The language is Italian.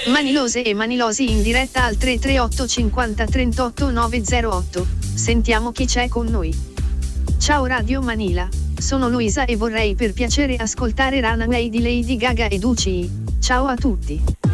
Manilose e manilosi in diretta al 338 50 38 908. Sentiamo chi c'è con noi. Ciao Radio Manila, sono Luisa e vorrei per piacere ascoltare Runaway di Lady Gaga e Ducci. Ciao a tutti.